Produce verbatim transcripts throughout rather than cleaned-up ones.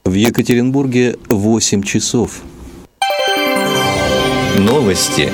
В Екатеринбурге восемь часов. Новости.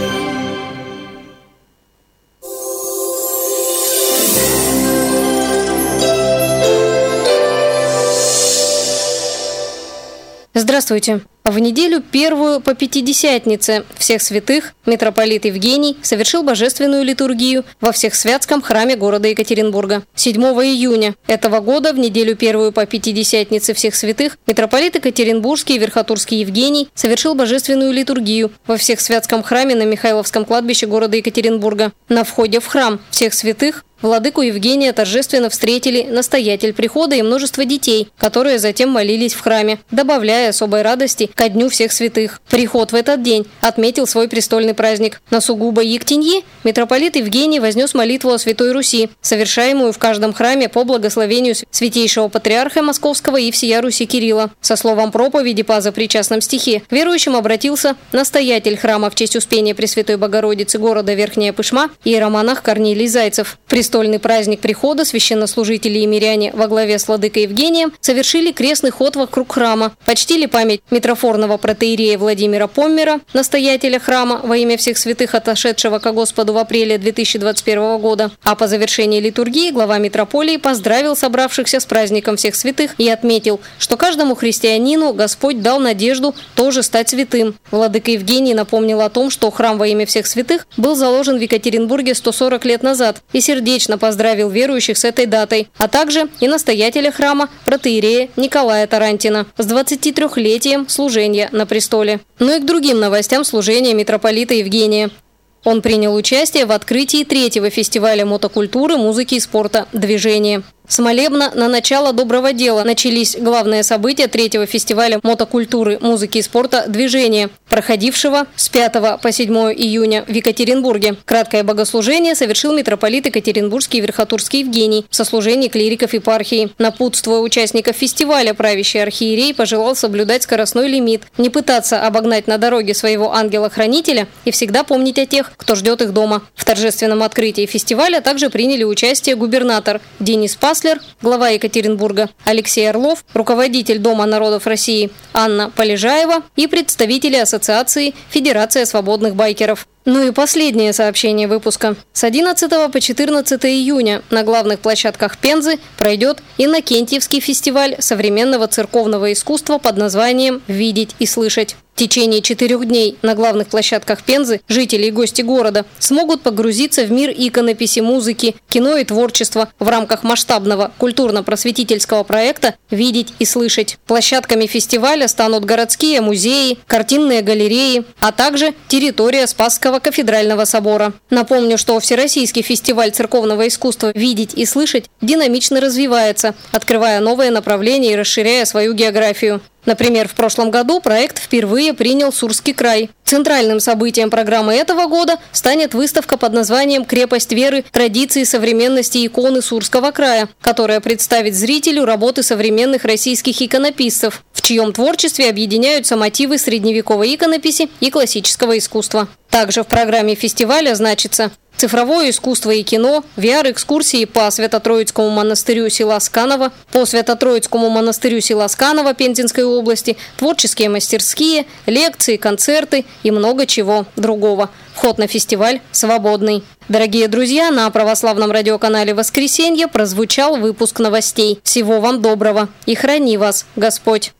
Здравствуйте! В неделю первую по Пятидесятнице всех святых митрополит Евгений совершил божественную литургию во Всехсвятском храме города Екатеринбурга. седьмого июня этого года в неделю первую по Пятидесятнице всех святых митрополит Екатеринбургский и Верхотурский Евгений совершил божественную литургию во Всехсвятском храме на Михайловском кладбище города Екатеринбурга. На входе в храм всех святых владыку Евгения торжественно встретили настоятель прихода и множество детей, которые затем молились в храме, добавляя особой радости ко Дню всех святых. Приход в этот день отметил свой престольный праздник. На сугубо Ектеньи митрополит Евгений вознес молитву о Святой Руси, совершаемую в каждом храме по благословению святейшего патриарха Московского и всея Руси Кирилла. Со словом проповеди по запричастном стихе к верующим обратился настоятель храма в честь Успения Пресвятой Богородицы города Верхняя Пышма иеромонах Корнилий Зайцев. Престольный праздник прихода священнослужители и миряне во главе с владыкой Евгением совершили крестный ход вокруг храма, почтили память митрофорного протоиерея Владимира Поммера, настоятеля храма во имя всех святых, отошедшего ко Господу в апреле две тысячи двадцать первого года. А по завершении литургии глава митрополии поздравил собравшихся с праздником всех святых и отметил, что каждому христианину Господь дал надежду тоже стать святым. Владыка Евгений напомнил о том, что храм во имя всех святых был заложен в Екатеринбурге сто сорок лет назад и сердечно поздравил верующих с этой датой, а также и настоятеля храма протоиерея Николая Тарантина с двадцатитрёхлетием служения на престоле. Ну и к другим новостям служения митрополита Евгения. Он принял участие в открытии третьего фестиваля мотокультуры, музыки и спорта «Движение». С молебна на начало доброго дела начались главные события третьего фестиваля мотокультуры, музыки и спорта «Движение», проходившего с пятого по седьмое июня в Екатеринбурге. Краткое богослужение совершил митрополит Екатеринбургский и Верхотурский Евгений в сослужении клириков епархии. Напутствуя участников фестиваля, правящий архиерей пожелал соблюдать скоростной лимит, не пытаться обогнать на дороге своего ангела-хранителя и всегда помнить о тех, кто ждет их дома. В торжественном открытии фестиваля также приняли участие губернатор Денис Паслер, глава Екатеринбурга, Алексей Орлов, руководитель Дома народов России Анна Полежаева и представители Ассоциации Федерация свободных байкеров. Ну и последнее сообщение выпуска. С одиннадцатого по четырнадцатое июня на главных площадках Пензы пройдет Иннокентьевский фестиваль современного церковного искусства под названием «Видеть и слышать». В течение четырех дней на главных площадках Пензы жители и гости города смогут погрузиться в мир иконописи, музыки, кино и творчества в рамках масштабного культурно-просветительского проекта «Видеть и слышать». Площадками фестиваля станут городские музеи, картинные галереи, а также территория Спасского кафедрального собора. Напомню, что Всероссийский фестиваль церковного искусства «Видеть и слышать» динамично развивается, открывая новые направления и расширяя свою географию. Например, в прошлом году проект впервые принял Сурский край. Центральным событием программы этого года станет выставка под названием «Крепость веры. Традиции современности и иконы Сурского края», которая представит зрителю работы современных российских иконописцев, в чьем творчестве объединяются мотивы средневековой иконописи и классического искусства. Также в программе фестиваля значится цифровое искусство и кино, ви ар-экскурсии по Свято-Троицкому монастырю села Сканово, по Свято-Троицкому монастырю села Сканово Пензенской области, творческие мастерские, лекции, концерты и много чего другого. Вход на фестиваль свободный. Дорогие друзья, на православном радиоканале «Воскресенье» прозвучал выпуск новостей. Всего вам доброго и храни вас Господь!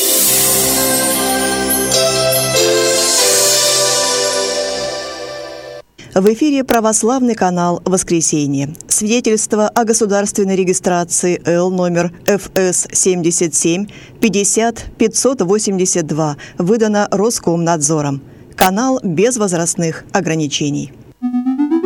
В эфире православный канал «Воскресенье». Свидетельство о государственной регистрации Л номер эф эс семьдесят семь пятьдесят пятьсот восемьдесят два выдано Роскомнадзором. Канал без возрастных ограничений.